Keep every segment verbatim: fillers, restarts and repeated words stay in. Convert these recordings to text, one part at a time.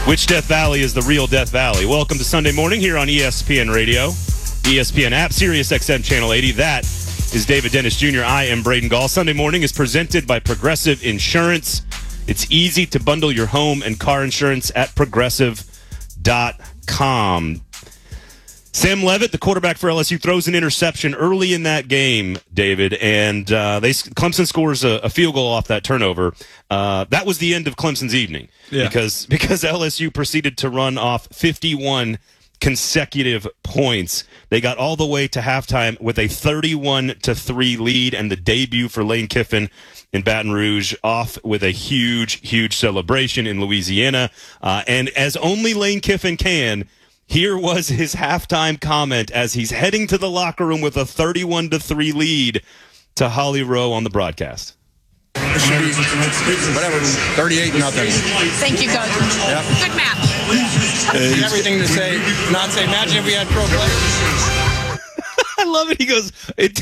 Which Death Valley is the real Death Valley? Welcome to Sunday morning here on E S P N Radio, E S P N app, Sirius X M Channel eighty. That is David Dennis Junior I am Braden Gall. Sunday morning is presented by Progressive Insurance. It's easy to bundle your home and car insurance at progressive dot com. Sam Levitt, the quarterback for L S U, throws an interception early in that game, David, and uh, they Clemson scores a, a field goal off that turnover. Uh, that was the end of Clemson's evening yeah. because because L S U proceeded to run off fifty-one consecutive points. They got all the way to halftime with a thirty-one to three lead, and the debut for Lane Kiffin in Baton Rouge off with a huge, huge celebration in Louisiana. Uh, and as only Lane Kiffin can, here was his halftime comment as he's heading to the locker room with a thirty-one to three lead to Holly Rowe on the broadcast. It should be whatever, thirty-eight nothing. Thank you, Coach. Yep. Good map. Uh, everything to say, not say. Imagine if we had pro players. I love it. He goes, it,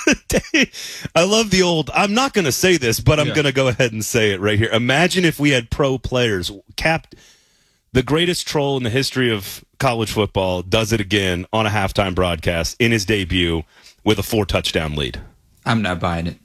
I love the old, I'm not going to say this, but I'm yeah. going to go ahead and say it right here. Imagine if we had pro players. Cap, the greatest troll in the history of college football, does it again on a halftime broadcast in his debut with a four touchdown lead. I'm not buying it.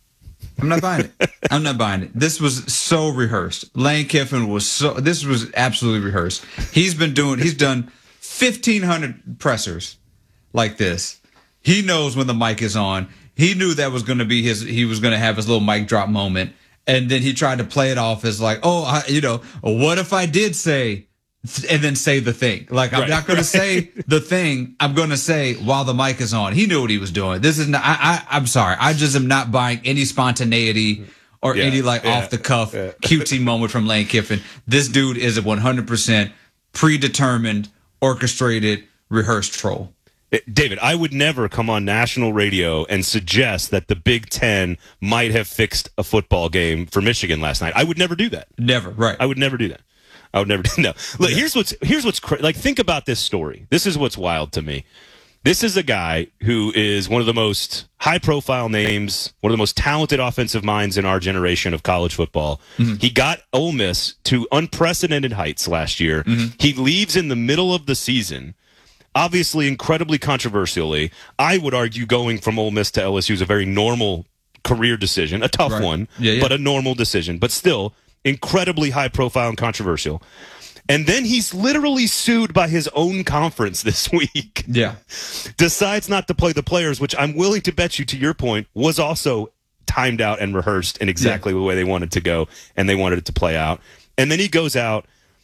I'm not buying it. I'm not buying it. This was so rehearsed. Lane Kiffin was so, this was absolutely rehearsed. He's been doing, he's done fifteen hundred pressers like this. He knows when the mic is on. He knew that was going to be his, he was going to have his little mic drop moment. And then he tried to play it off as like, oh, I, you know, what if I did say, and then say the thing. Like, I'm right, not going right. to say the thing. I'm going to say while the mic is on. He knew what he was doing. This is not, I, I, I'm sorry. I just am not buying any spontaneity or yeah, any like yeah, off the cuff yeah. cutesy moment from Lane Kiffin. This dude is a one hundred percent predetermined, orchestrated, rehearsed troll. David, I would never come on national radio and suggest that the Big Ten might have fixed a football game for Michigan last night. I would never do that. Never, right. I would never do that. I would never do no. Look, yeah. here's what's here's what's cra- like. Think about this story. This is what's wild to me. This is a guy who is one of the most high-profile names, one of the most talented offensive minds in our generation of college football. Mm-hmm. He got Ole Miss to unprecedented heights last year. Mm-hmm. He leaves in the middle of the season. Obviously, incredibly controversially, I would argue going from Ole Miss to L S U is a very normal career decision, a tough right. one, yeah, yeah. but a normal decision. But still, incredibly high profile and controversial. And then he's literally sued by his own conference this week. Yeah. Decides not to play the players, which I'm willing to bet you, to your point, was also timed out and rehearsed in exactly yeah. the way they wanted to go, and they wanted it to play out. And then he goes out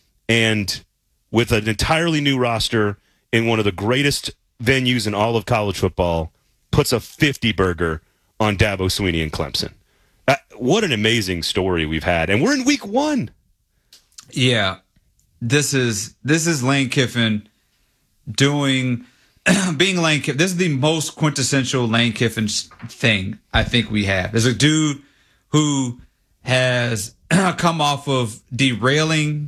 and with an entirely new roster in one of the greatest venues in all of college football, puts a fifty burger on Dabo Swinney and Clemson. Uh, what an amazing story we've had, and we're in week one. Yeah, this is this is Lane Kiffin doing being Lane Kiffin. This is the most quintessential Lane Kiffin thing I think we have. There's a dude who has come off of derailing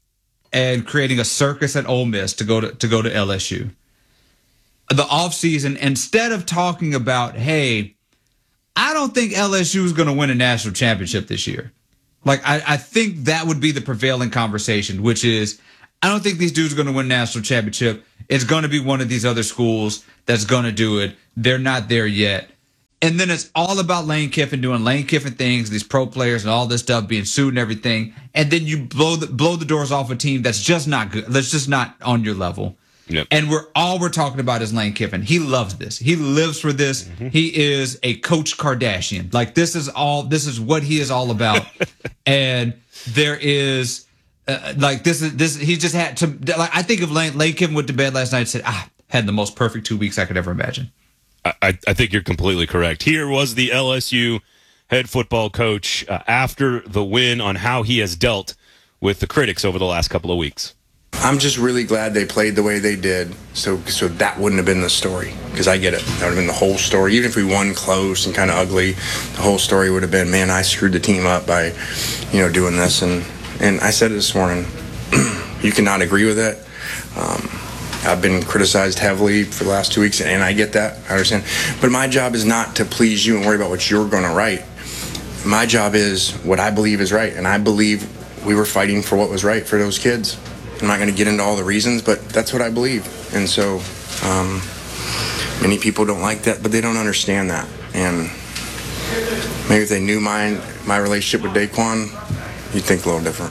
and creating a circus at Ole Miss to go to to go to L S U. The offseason, instead of talking about, hey, I don't think L S U is going to win a national championship this year. Like, I, I think that would be the prevailing conversation, which is, I don't think these dudes are going to win a national championship. It's going to be one of these other schools that's going to do it. They're not there yet. And then it's all about Lane Kiffin doing Lane Kiffin things, these pro players and all this stuff, being sued and everything. And then you blow the, blow the doors off a team that's just not good. That's just not on your level. Yep. And we're all we're talking about is Lane Kiffin. He loves this. He lives for this. Mm-hmm. He is a Coach Kardashian. Like, this is all. This is what he is all about. And there is, uh, like, this is this. He just had to. Like, I think of Lane. Lane Kiffin went to bed last night and said, "Ah, had the most perfect two weeks I could ever imagine." I, I think you're completely correct. Here was the L S U head football coach uh, after the win on how he has dealt with the critics over the last couple of weeks. I'm just really glad they played the way they did, so so that wouldn't have been the story, because I get it. That would have been the whole story. Even if we won close and kind of ugly, the whole story would have been, man, I screwed the team up by, you know, doing this. And, and I said it this morning, you cannot agree with it. Um, I've been criticized heavily for the last two weeks, and I get that. I understand. But my job is not to please you and worry about what you're going to write. My job is what I believe is right, and I believe we were fighting for what was right for those kids. I'm not going to get into all the reasons, but that's what I believe. And so um, many people don't like that, but they don't understand that. And maybe if they knew my, my relationship with Daquan, you'd think a little different.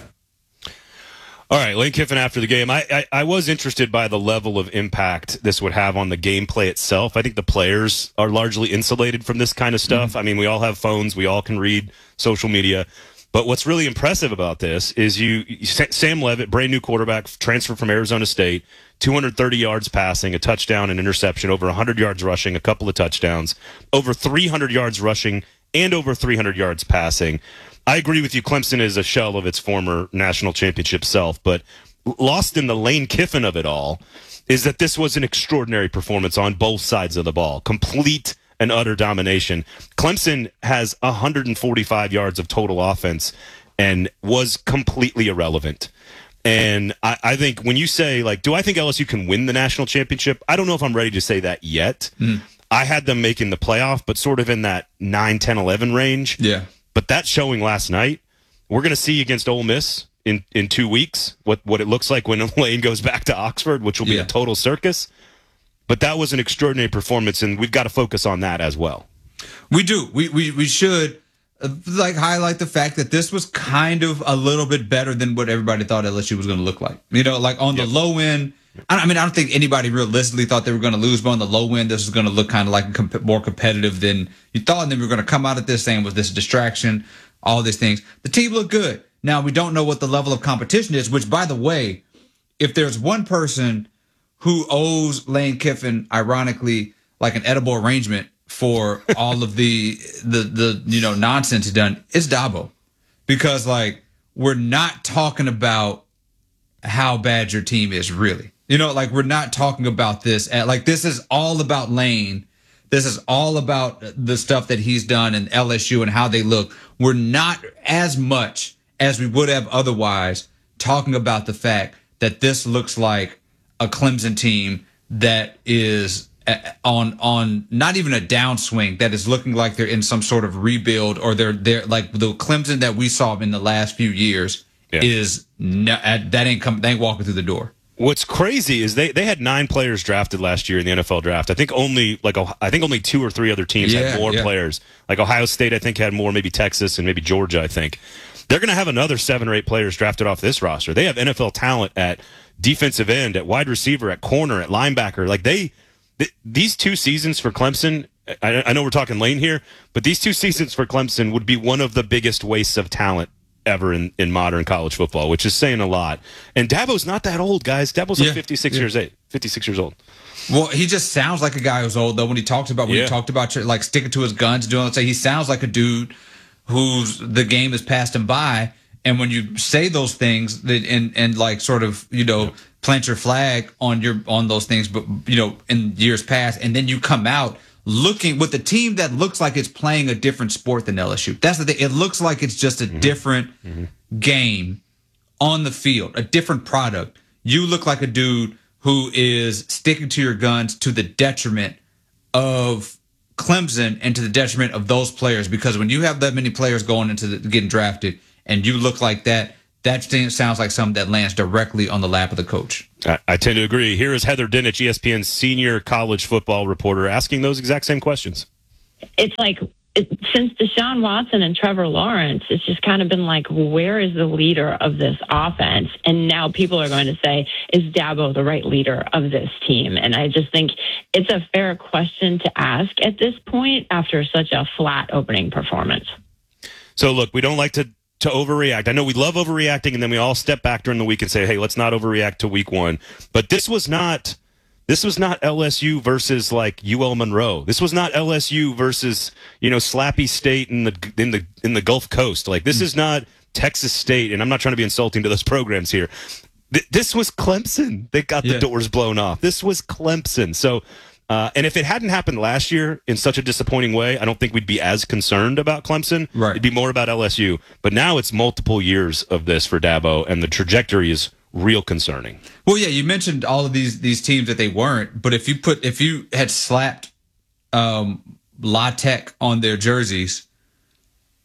All right, Lane Kiffin after the game. I, I I was interested by the level of impact this would have on the gameplay itself. I think the players are largely insulated from this kind of stuff. Mm-hmm. I mean, we all have phones. We all can read social media. But what's really impressive about this is you, you Sam Leavitt, brand new quarterback, transferred from Arizona State, two hundred thirty yards passing, a touchdown, an interception, over one hundred yards rushing, a couple of touchdowns, over three hundred yards rushing, and over three hundred yards passing. I agree with you. Clemson is a shell of its former national championship self, but lost in the Lane Kiffin of it all is that this was an extraordinary performance on both sides of the ball. Complete and utter domination. Clemson has one hundred forty-five yards of total offense and was completely irrelevant. And I, I think when you say, like, do I think L S U can win the national championship? I don't know if I'm ready to say that yet. Mm. I had them making the playoff, but sort of in that nine, ten, eleven range. Yeah. But that showing last night, we're going to see against Ole Miss in, in two weeks what, what it looks like when Lane goes back to Oxford, which will be yeah. a total circus. But that was an extraordinary performance, and we've got to focus on that as well. We do. We we, we should uh, like highlight the fact that this was kind of a little bit better than what everybody thought L S U was going to look like. You know, like on the yep. low end, I mean, I don't think anybody realistically thought they were going to lose, but on the low end, this was going to look kind of like comp- more competitive than you thought. And then we were going to come out at this saying was this distraction, all these things. The team looked good. Now, we don't know what the level of competition is, which, by the way, if there's one person who owes Lane Kiffin, ironically, like an edible arrangement for all of the, the, the you know, nonsense he's done, it's Dabo. Because, like, we're not talking about how bad your team is, really. You know, like, we're not talking about this. At, like, this is all about Lane. This is all about the stuff that he's done in L S U and how they look. We're not as much as we would have otherwise talking about the fact that this looks like a Clemson team that is on on not even a downswing, that is looking like they're in some sort of rebuild, or they're they're like the Clemson that we saw in the last few years yeah. is not, that ain't come they ain't walking through the door. What's crazy is they, they had nine players drafted last year in the N F L draft. I think only like I think only two or three other teams yeah, had more yeah. players. Like Ohio State, I think had more. Maybe Texas and maybe Georgia. I think they're going to have another seven or eight players drafted off this roster. They have N F L talent at defensive end, at wide receiver, at corner, at linebacker. Like they, th- these two seasons for Clemson. I, I know we're talking Lane here, but these two seasons for Clemson would be one of the biggest wastes of talent ever in, in modern college football, which is saying a lot. And Dabo's not that old, guys. Dabo's yeah, like fifty-six yeah. years eight, fifty-six years old. Well, he just sounds like a guy who's old, though, when he talks about when yeah. he talked about like sticking to his guns, doing let's say he sounds like a dude who's the game has passed him by. And when you say those things that and and like sort of, you know, yeah. plant your flag on your on those things, but you know, in years past, and then you come out looking with a team that looks like it's playing a different sport than L S U. That's the thing. It looks like it's just a mm-hmm. different mm-hmm. game on the field, a different product. You look like a dude who is sticking to your guns to the detriment of Clemson and to the detriment of those players. Because when you have that many players going into the, getting drafted and you look like that, that sounds like something that lands directly on the lap of the coach. I, I tend to agree. Here is Heather Dinich, E S P N's senior college football reporter, asking those exact same questions. It's like it, since Deshaun Watson and Trevor Lawrence, it's just kind of been like, where is the leader of this offense? And now people are going to say, is Dabo the right leader of this team? And I just think it's a fair question to ask at this point after such a flat opening performance. So, look, we don't like to to overreact. I know we love overreacting, and then we all step back during the week and say, hey, let's not overreact to week one. But this was not this was not L S U versus like U L Monroe. This was not L S U versus, you know, Slappy State in the in the in the Gulf Coast. Like this mm. is not Texas State, and I'm not trying to be insulting to those programs here. Th- this was Clemson that got the yeah. doors blown off. This was Clemson. So Uh, and if it hadn't happened last year in such a disappointing way, I don't think we'd be as concerned about Clemson. Right. It'd be more about L S U. But now it's multiple years of this for Dabo, and the trajectory is real concerning. Well, yeah, you mentioned all of these these teams that they weren't, but if you put if you had slapped um, La Tech on their jerseys,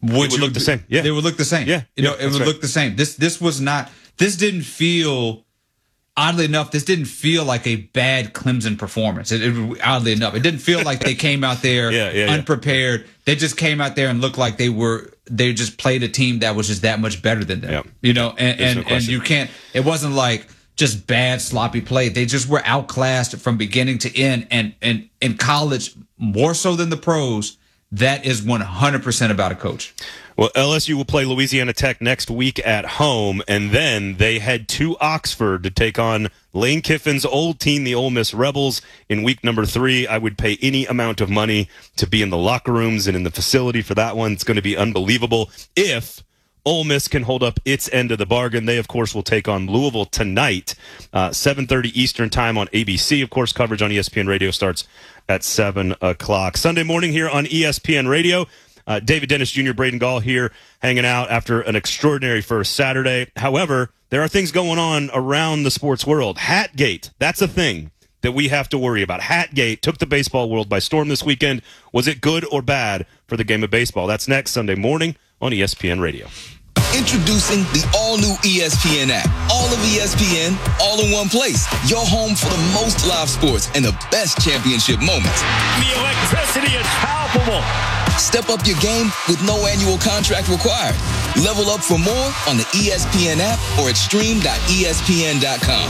would, would you, look the same. Yeah. They would look the same. Yeah. You know, Yeah, it would right. look the same. This this was not, this didn't feel, oddly enough, this didn't feel like a bad Clemson performance. It, it, oddly enough, it didn't feel like they came out there yeah, yeah, yeah. unprepared. They just came out there and looked like they were, they just played a team that was just that much better than them. Yeah. You know, and, There's and, no and question. you can't, it wasn't like just bad, sloppy play. They just were outclassed from beginning to end. And, and in college, more so than the pros, that is one hundred percent about a coach. Well, L S U will play Louisiana Tech next week at home, and then they head to Oxford to take on Lane Kiffin's old team, the Ole Miss Rebels, in week number three. I would pay any amount of money to be in the locker rooms and in the facility for that one. It's going to be unbelievable if Ole Miss can hold up its end of the bargain. They, of course, will take on Louisville tonight, uh, seven thirty Eastern time on A B C. Of course, coverage on E S P N Radio starts at seven o'clock. Sunday morning here on E S P N Radio. Uh, David Dennis Junior, Braden Gall here hanging out after an extraordinary first Saturday. However, there are things going on around the sports world. Hatgate, that's a thing that we have to worry about. Hatgate took the baseball world by storm this weekend. Was it good or bad for the game of baseball? That's next Sunday morning on E S P N Radio. Introducing the all-new E S P N app. All of E S P N, all in one place. Your home for the most live sports and the best championship moments. The electricity is palpable. Step up your game with no annual contract required. Level up for more on the E S P N app or at stream dot E S P N dot com.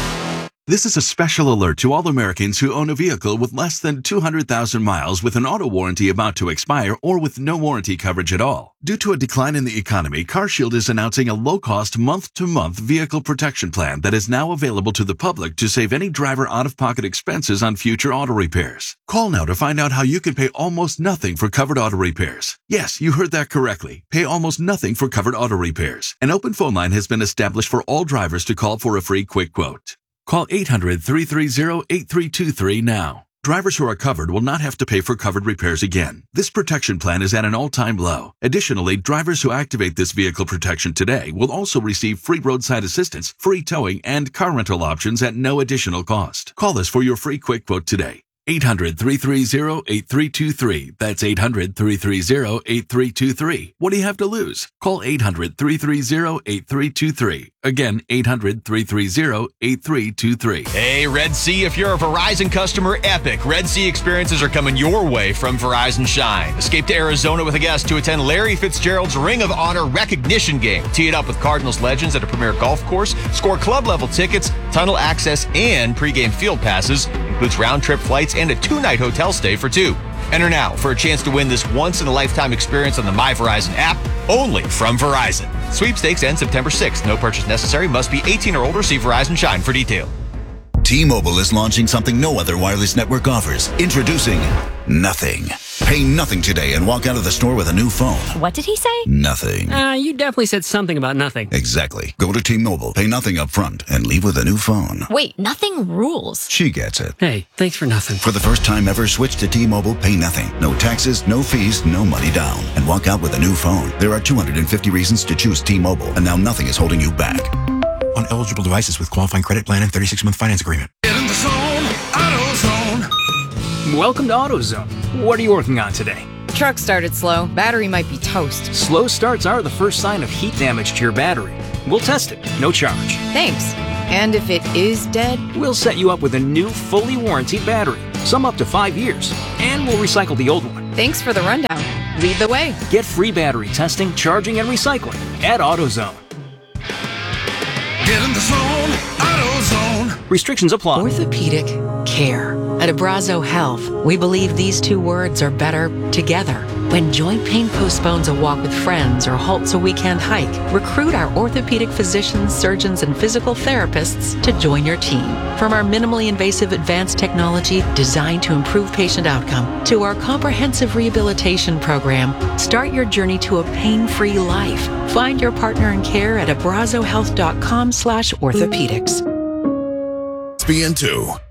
This is a special alert to all Americans who own a vehicle with less than two hundred thousand miles with an auto warranty about to expire or with no warranty coverage at all. Due to a decline in the economy, CarShield is announcing a low-cost month-to-month vehicle protection plan that is now available to the public to save any driver out-of-pocket expenses on future auto repairs. Call now to find out how you can pay almost nothing for covered auto repairs. Yes, you heard that correctly. Pay almost nothing for covered auto repairs. An open phone line has been established for all drivers to call for a free quick quote. Call eight hundred, three three zero, eight three two three now. Drivers who are covered will not have to pay for covered repairs again. This protection plan is at an all-time low. Additionally, drivers who activate this vehicle protection today will also receive free roadside assistance, free towing, and car rental options at no additional cost. Call us for your free quick quote today. eight hundred, three three zero, eight three two three. That's eight hundred, three three zero, eight three two three. What do you have to lose? Call eight hundred, three three zero, eight three two three. Again, eight hundred, three three zero, eight three two three. Hey, Red Sea, if you're a Verizon customer, epic Red Sea experiences are coming your way from Verizon Shine. Escape to Arizona with a guest to attend Larry Fitzgerald's Ring of Honor recognition game. Tee it up with Cardinals legends at a premier golf course. Score club-level tickets, tunnel access, and pregame field passes. Includes round-trip flights and a two-night hotel stay for two. Enter now for a chance to win this once-in-a-lifetime experience on the My Verizon app, only from Verizon. Sweepstakes ends September sixth. No purchase necessary. Must be eighteen or older. See Verizon Shine for detail. T-Mobile is launching something no other wireless network offers. Introducing Nothing. Pay nothing today and walk out of the store with a new phone. What did he say? Nothing. Uh, you definitely said something about nothing. Exactly. Go to T-Mobile, pay nothing up front, and leave with a new phone. Wait, nothing rules. She gets it. Hey, thanks for nothing. For the first time ever, switch to T-Mobile, pay nothing. No taxes, no fees, no money down. And walk out with a new phone. There are two hundred fifty reasons to choose T-Mobile, and now nothing is holding you back. On eligible devices with qualifying credit plan and thirty-six month finance agreement. Get in the zone, AutoZone. Welcome to AutoZone. What are you working on today? Truck started slow. Battery might be toast. Slow starts are the first sign of heat damage to your battery. We'll test it, no charge. Thanks. And if it is dead? We'll set you up with a new, fully warranted battery. Some up to five years. And we'll recycle the old one. Thanks for the rundown. Lead the way. Get free battery testing, charging, and recycling at AutoZone. Get in the zone, AutoZone. Restrictions apply. Orthopedic care. At Abrazo Health, we believe these two words are better together. When joint pain postpones a walk with friends or halts a weekend hike, recruit our orthopedic physicians, surgeons, and physical therapists to join your team. From our minimally invasive advanced technology designed to improve patient outcome to our comprehensive rehabilitation program, start your journey to a pain-free life. Find your partner in care at abrazo health dot com slash orthopedics. E S P N two.